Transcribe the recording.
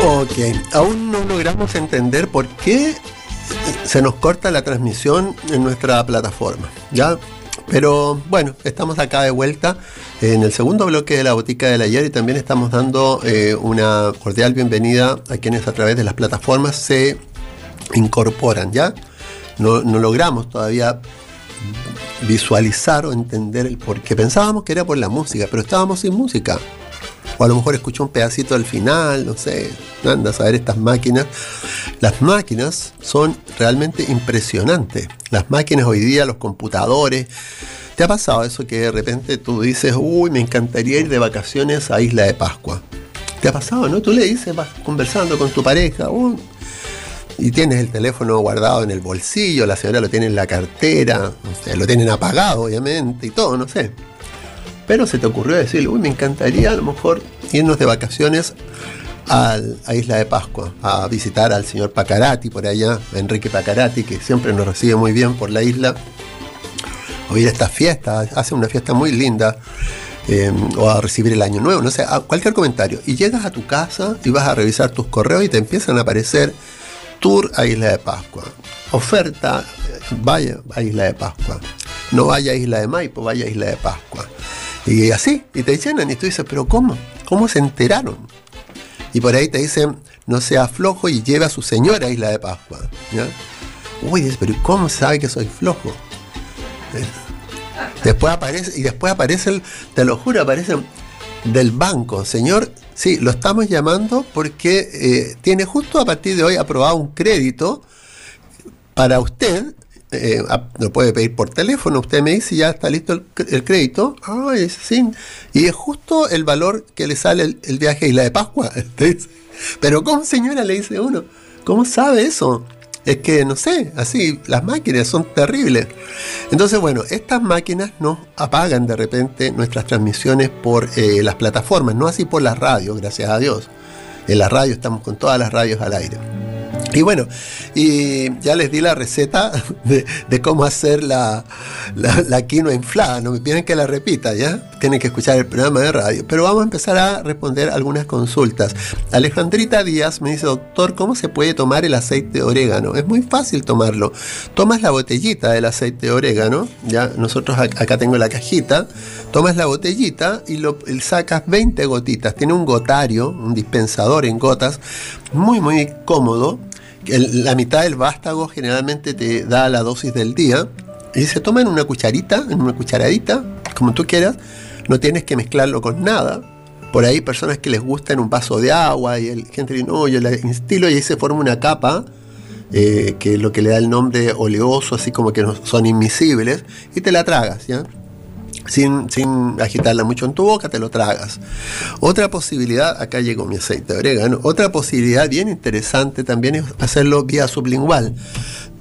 Ok, aún no logramos entender por qué se nos corta la transmisión en nuestra plataforma, ¿ya? Pero bueno, estamos acá de vuelta en el segundo bloque de la Botica del Ayer y también estamos dando una cordial bienvenida a quienes a través de las plataformas se incorporan, ¿ya? No logramos todavía visualizar o entender el por qué. Pensábamos que era por la música, pero estábamos sin música. O a lo mejor escuchó un pedacito al final, no sé, anda a saber estas máquinas. Las máquinas son realmente impresionantes. Las máquinas hoy día, los computadores. ¿Te ha pasado eso que de repente tú dices, uy, me encantaría ir de vacaciones a Isla de Pascua? ¿Te ha pasado, no? Tú le dices, vas conversando con tu pareja, y tienes el teléfono guardado en el bolsillo, la señora lo tiene en la cartera, no sé, lo tienen apagado, obviamente, y todo, no sé. Pero se te ocurrió decirle, uy, me encantaría a lo mejor irnos de vacaciones a Isla de Pascua, a visitar al señor Pacarati por allá, a Enrique Pacarati, que siempre nos recibe muy bien por la isla, o ir a esta fiesta, hace una fiesta muy linda, o a recibir el año nuevo, no sé, cualquier comentario. Y llegas a tu casa y vas a revisar tus correos y te empiezan a aparecer tour a Isla de Pascua, oferta, vaya a Isla de Pascua, no vaya a Isla de Maipo, vaya a Isla de Pascua. Y así, y te llenan, y tú dices, pero ¿cómo? ¿Cómo se enteraron? Y por ahí te dicen, no sea flojo y lleve a su señora a Isla de Pascua, ¿ya? Uy, dices, pero ¿cómo sabe que soy flojo? Después aparece, te lo juro, aparece del banco, señor, sí, lo estamos llamando porque tiene justo a partir de hoy aprobado un crédito para usted. Lo puede pedir por teléfono, usted me dice, ya está listo el crédito. Ay, sí. Y es justo el valor que le sale el viaje a Isla de Pascua. Pero ¿cómo, señora? Le dice uno, ¿cómo sabe eso? Es que, no sé, así, las máquinas son terribles. Entonces, bueno, estas máquinas nos apagan de repente nuestras transmisiones por las plataformas, no así por las radios, gracias a Dios. En la radio estamos con todas las radios al aire. Y bueno, y ya les di la receta de cómo hacer la quinoa inflada. No me piden que la repita, ¿ya? Tienen que escuchar el programa de radio. Pero vamos a empezar a responder algunas consultas. Alejandrita Díaz me dice, doctor, ¿cómo se puede tomar el aceite de orégano? Es muy fácil tomarlo. Tomas la botellita del aceite de orégano, ¿ya? Nosotros acá tengo la cajita. Tomas la botellita y sacas 20 gotitas. Tiene un gotario, un dispensador en gotas, muy, muy cómodo. La mitad del vástago generalmente te da la dosis del día y se toma en una cucharadita, como tú quieras. No tienes que mezclarlo con nada. Por ahí personas que les gusta en un vaso de agua y gente dice, no, yo la instilo y ahí se forma una capa que es lo que le da el nombre oleoso, así como que no, son inmiscibles, y te la tragas, ¿ya? Sin agitarla mucho en tu boca, te lo tragas. Otra posibilidad, acá llegó mi aceite de orégano, otra posibilidad bien interesante también es hacerlo vía sublingual.